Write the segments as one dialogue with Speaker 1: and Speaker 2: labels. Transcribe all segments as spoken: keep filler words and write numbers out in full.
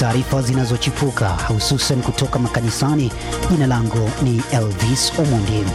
Speaker 1: taarifa zinazochipuka hususan kutoka makanisani. Jina langu ni Elvis Omondi.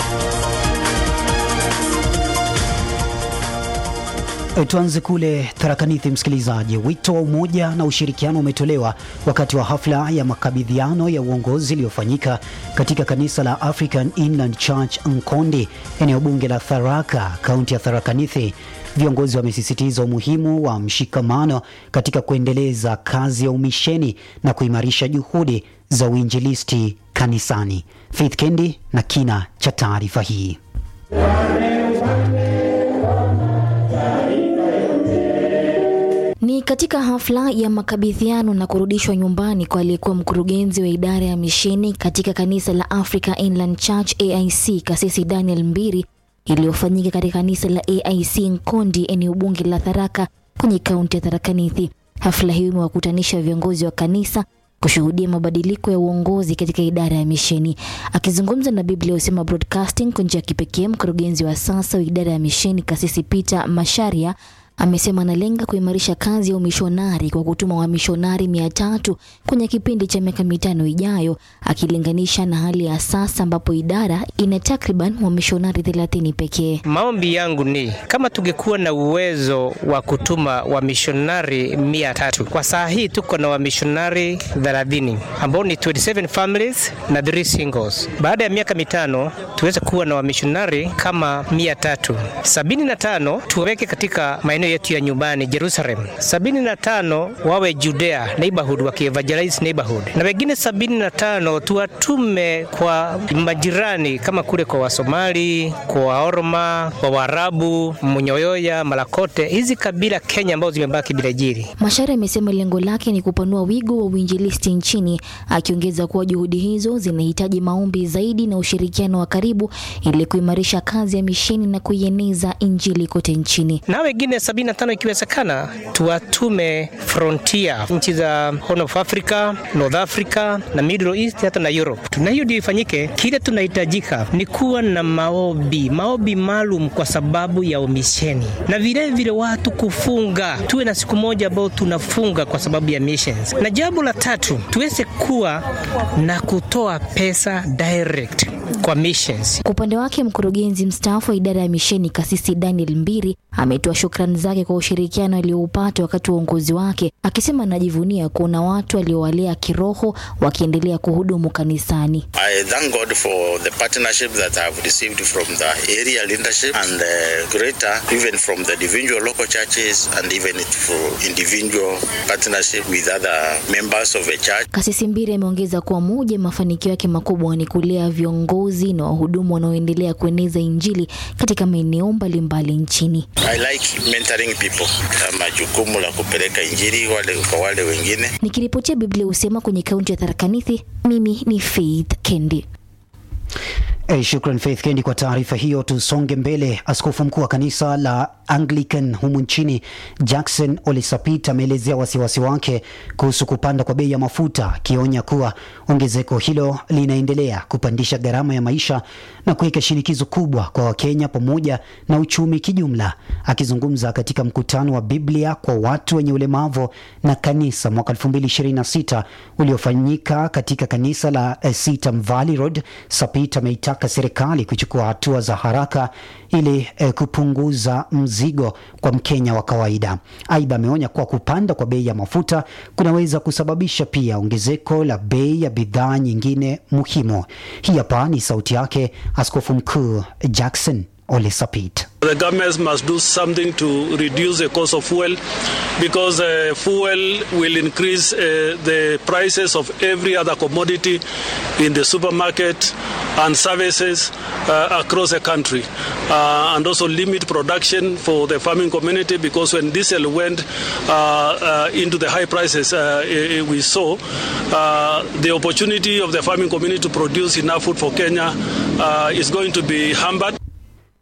Speaker 1: Tuanze kule Tharaka Nithi, msikilizaji. Wito wa umoja na ushirikiano umetolewa wakati wa hafla ya makabidhiano ya uongozi iliyofanyika katika kanisa la African Inland Church Nkondi, eneo bunge la Tharaka, kaunti ya Tharaka Nithi. Viongozi wamesisitiza umuhimu wa mshikamano katika kuendeleza kazi ya umisheni na kuimarisha juhudi za uinjilisti kanisani. Faith Kendi na kina cha taarifa hii.
Speaker 2: Ni katika hafla ya makabidhiano na kurudishwa nyumbani kwa aliyekuwa mkurugenzi wa idara ya misheni katika kanisa la Africa Inland Church A I C, Kasisi Daniel Mbiri, iliyofanyika katika kanisa la A I C Nkondi, eneo bunge la Tharaka kwenye kaunti ya Tharaka Nithi. Hafla hiyo imewakutanisha viongozi wa kanisa kushuhudia mabadiliko ya uongozi katika idara ya misheni. Akizungumza na Biblia Usema Broadcasting kwa njia ya kipekee, mkurugenzi wa sasa wa idara ya misheni Kasisi Peter Masharia amesema analenga kuimarisha kazi ya umishonari kwa kutuma wamishonari mia tatu kwenye kipindi cha miaka mitano ijayo, akilinganisha na hali ya sasa ambapo idara ina takriban wamishonari thelathini pekee.
Speaker 3: Maombi yangu ni kama tungekuwa na uwezo wa kutuma wamishonari mia tatu. Kwa saa hii tuko na wamishonari thelathini ambao ni twenty-seven families na three singles. Baada ya miaka mitano tuweze kuwa na wamishonari kama mia tatu. sabini na tano tuweke katika maeneo yetu ya nyumbani Jerusalem. sabini na tano wawe Judea neighborhood wakievangelize neighborhood. Na wengine sabini na tano tuwatume kwa majirani kama kule kwa Wasomali, kwa Waoroma, kwa Waarabu, Munyoyoya, Malakote, hizi kabila Kenya ambazo zimebaki bila jiri.
Speaker 2: Masharia amesema lengo lake ni kupanua wigo wa uinjilisti nchini, akiongeza kuwa juhudi hizo zinahitaji maombi zaidi na ushirikiano wa karibu ili kuimarisha kazi ya misheni na kuieneza injili kote nchini.
Speaker 3: Na wengine sabini na tano ikiwezekana tuwatume frontier nchi za Horn of Africa, North Africa na Middle East hata na Europe. Na hiyo ndio ifanyike. Kile tunahitajika ni kuwa na maombi, maombi maalum kwa sababu ya umisheni. Na vile vile watu kufunga. Tuwe na siku moja ambao tunafunga kwa sababu ya missions. Na jambo la tatu, tuweze kuwa na kutoa pesa direct kwa missions.
Speaker 2: Kwa upande wake, mkurugenzi mstaafu wa idara ya misheni Kasisi Daniel Mbiri ametoa shukrani zake kwa ushirikiano alioupata wakati wa uongozi wake, akisema anajivunia kuona watu aliowalea kiroho wakiendelea kuhudumu kanisani.
Speaker 4: I thank God for the partnership that I have received from the area leadership and the greater, even from the individual local churches and even for individual partnership with other members of the church.
Speaker 2: Kasisi Mbiri ameongeza kuwa moja mafanikio yake makubwa ni kulea viongozi na wahudumu wanaoendelea kueneza injili katika maeneo mbalimbali nchini.
Speaker 4: I like mentoring people. Kama jukumu la kupeleka injili wale kwa wale wengine.
Speaker 2: Nikiripotia Biblia Usema kwenye kaunti ya Tharaka Nithi, mimi ni Faith Kendi.
Speaker 1: Hey, shukran Faith Kendi kwa taarifa hiyo. Tusonge mbele. Askofu mkuu wa kanisa la Anglican humu nchini Jackson Ole Sapit ameelezea wasiwasi wake kuhusu kupanda kwa bei ya mafuta, akionya kuwa ongezeko hilo linaendelea kupandisha gharama ya maisha na kuweka shinikizo kubwa kwa Wakenya pamoja na uchumi kijumla. Akizungumza katika mkutano wa Biblia kwa watu wenye ulemavu na kanisa mwaka elfu mbili ishirini na sita uliofanyika katika kanisa la Sitam Valley Road, Sapit ameitaka serikali kuchukua hatua za haraka ili eh, kupunguza mzigo kwa Mkenya wa kawaida. Aidha, ameonya kuwa kupanda kwa bei ya mafuta kunaweza kusababisha pia ongezeko la bei ya bidhaa nyingine muhimu. Hii hapa ni sauti yake Askofu Mkuu Jackson Ole Sapit.
Speaker 5: The governments must do something to reduce the cost of fuel because uh, fuel will increase uh, the prices of every other commodity in the supermarket and services uh, across the country uh, and also limit production for the farming community because when diesel went uh, uh, into the high prices uh, we saw uh, the opportunity of the farming community to produce enough food for Kenya uh, is going to be hampered.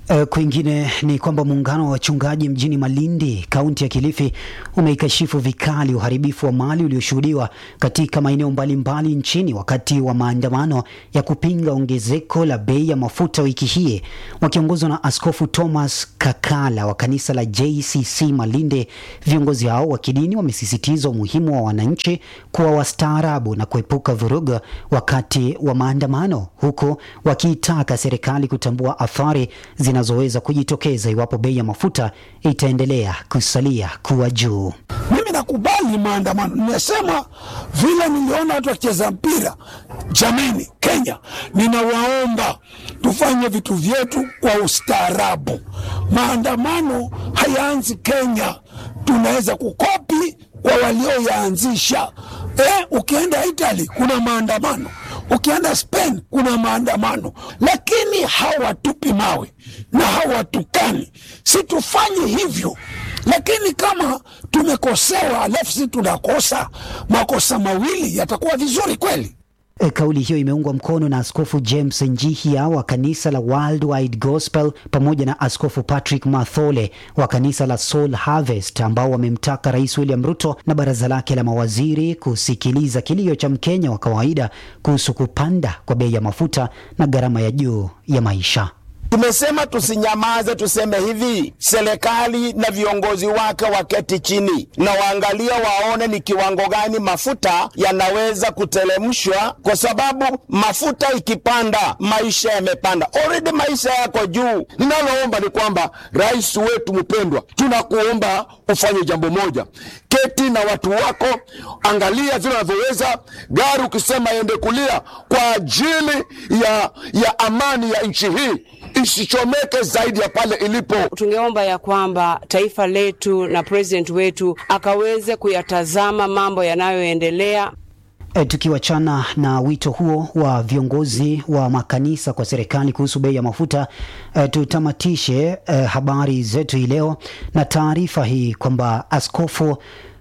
Speaker 1: Uh, kwingine ni kwamba muungano wa wachungaji mjini Malindi, kaunti ya Kilifi, umeikashifu vikali uharibifu wa mali ulioshuhudiwa katika maeneo mbalimbali nchini wakati wa maandamano ya kupinga ongezeko la bei ya mafuta wiki hii. Wakiongozwa na Askofu Thomas Kakala wa kanisa la J C C Malindi, viongozi hao wa kidini wamesisitiza umuhimu wa wananchi kuwa wastaarabu na kuepuka vurugu wakati wa maandamano, huku wakiitaka serikali kutambua athari zinazoweza kujitokeza iwapo bei ya mafuta itaendelea kusalia kuwa juu.
Speaker 6: Mimi nakubali maandamano. Nimesema vile niliona watu wakicheza mpira jamani Kenya, ninawaomba tufanye vitu vyetu kwa ustaarabu. Maandamano hayaanzi Kenya, tunaweza kukopi kwa walioyaanzisha. Eh, ukienda Italy kuna maandamano, ukienda Spain kuna maandamano, lakini hawatupi mawe na hawatukani. Si tufanye hivyo, lakini kama tumekosewa alafu si tunakosa makosa mawili, yatakuwa vizuri kweli?
Speaker 1: E, kauli hiyo imeungwa mkono na Askofu James Njihia wa kanisa la Worldwide Gospel pamoja na Askofu Patrick Mathole wa kanisa la Soul Harvest, ambao wamemtaka Rais William Ruto na baraza lake la mawaziri kusikiliza kilio cha Mkenya wa kawaida kuhusu kupanda kwa bei ya mafuta na gharama ya juu ya maisha.
Speaker 7: Tumesema tusinyamaze, tuseme hivi, serikali na viongozi wake waketi chini na waangalia waone ni kiwango gani mafuta yanaweza kutelemshwa, kwa sababu mafuta ikipanda maisha yamepanda. Already maisha yako juu. Ninaloomba ni kwamba rais wetu mpendwa, tunakuomba ufanye jambo moja. Keti na watu wako, angalia zile unavyoweza. Gari ukisema ende kulia kwa ajili ya ya amani ya nchi hii, isichomeke zaidi ya pale ilipo.
Speaker 8: Tungeomba ya kwamba taifa letu na president wetu akaweze kuyatazama mambo yanayoendelea.
Speaker 1: E, tukiwachana na wito huo wa viongozi wa makanisa kwa serikali kuhusu bei ya mafuta, e, tutamatishe e, habari zetu hii leo na taarifa hii kwamba Askofu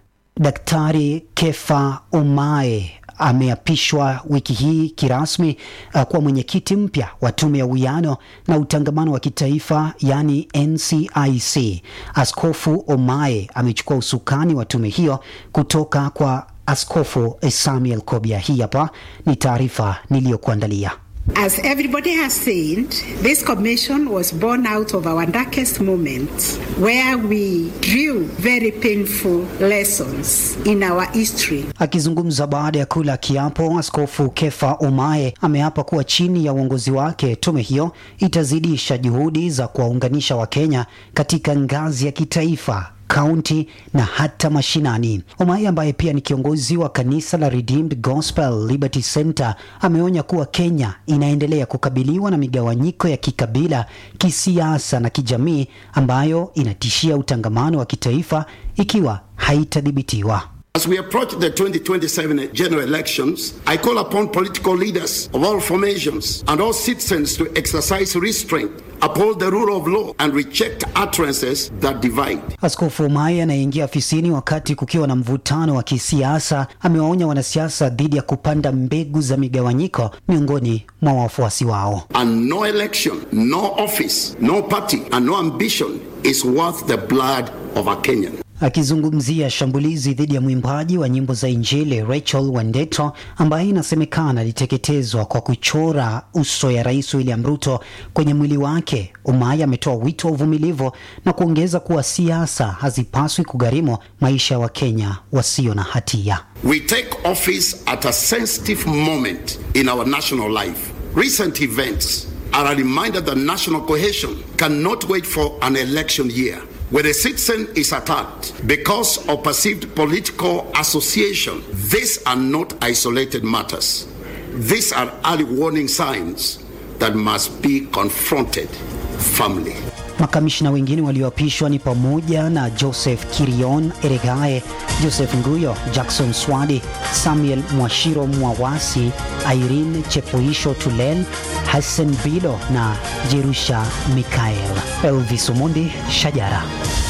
Speaker 1: Daktari Kefa Omae ameapishwa wiki hii kirasmi uh, kuwa mwenyekiti mpya wa tume ya uwiano na utangamano wa kitaifa, yani N C I C. Askofu Omae amechukua usukani wa tume hiyo kutoka kwa Askofu Samuel Kobia. Hii hapa ni taarifa niliyokuandalia.
Speaker 9: As everybody has seen, this commission was born out of our darkest moments, where we drew very painful lessons in our history.
Speaker 1: Akizungumza baada ya kula kiapo, Askofu Kefa Omae ameapa kuwa chini ya uongozi wake tume hiyo itazidisha juhudi za kuwaunganisha Wakenya katika ngazi ya kitaifa, kaunti na hata mashinani. Omae, ambaye pia ni kiongozi wa kanisa la Redeemed Gospel Liberty Center, ameonya kuwa Kenya inaendelea kukabiliwa na migawanyiko ya kikabila, kisiasa na kijamii ambayo inatishia utangamano wa kitaifa ikiwa haitadhibitiwa.
Speaker 10: As we approach the twenty twenty-seven general elections, I call upon political leaders of all formations and all citizens to exercise restraint, uphold the rule of law and reject utterances that divide.
Speaker 1: Askofu Omae anaingia afisini wakati kukiwa na mvutano wa kisiasa, amewaonya wanasiasa dhidi ya kupanda mbegu za migawanyiko miongoni mwa wafuasi wao.
Speaker 10: And no election, no office, no party and no ambition is worth the blood of a Kenyan.
Speaker 1: Akizungumzia shambulizi dhidi ya mwimbaji wa nyimbo za Injili Rachel Wendeto, ambaye inasemekana aliteketezwa kwa kuchora uso ya Rais William Ruto kwenye mwili wake, Omae ametoa wito wa uvumilivu na kuongeza kuwa siasa hazipaswi kugharimu maisha wa Kenya wasio na hatia.
Speaker 10: We take office at a sensitive moment in our national life. Recent events are a reminder that national cohesion cannot wait for an election year, where a citizen is attacked because of perceived political association. These are not isolated matters. These are early warning signs that must be confronted firmly.
Speaker 1: Makamishna wengine walioapishwa ni pamoja na Joseph Kirion Eregae, Joseph Nguyo, Jackson Swadi, Samuel Mwashiro Mwawasi, Irene Chepoisho Tulen, Hassan Bilo na Jerusha Mikael. Elvis Omondi, Shajara.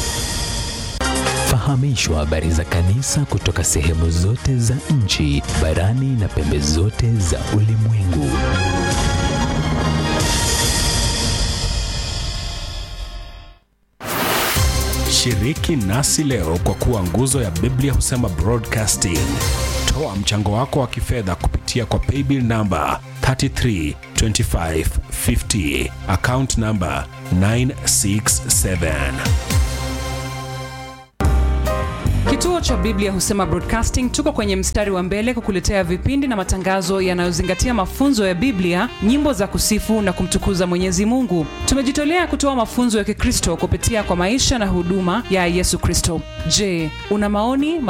Speaker 11: Fahamishwa habari za kanisa kutoka sehemu zote za nchi, barani na pembe zote za ulimwengu.
Speaker 12: Shiriki nasi leo kwa kuwa nguzo ya Biblia Husema Broadcasting. Toa mchango wako wa kifedha kupitia kwa paybill number three three two five five zero, account number nine six seven.
Speaker 13: Kituo cha Biblia Husema Broadcasting tuko kwenye mstari wa mbele kukuletea vipindi na matangazo yanayozingatia mafunzo ya Biblia, nyimbo za kusifu na kumtukuza Mwenyezi Mungu. Tumejitolea kutoa mafunzo ya Kikristo kupitia kwa maisha na huduma ya Yesu Kristo. Je, una maoni